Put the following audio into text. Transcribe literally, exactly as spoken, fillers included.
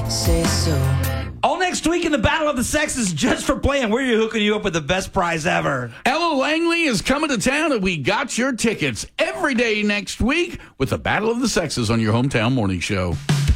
say so. All next week in the Battle of the Sexes, just for playing, we're hooking you up with the best prize ever. Ella Langley is coming to town, and we got your tickets every day next week with the Battle of the Sexes on your hometown morning show.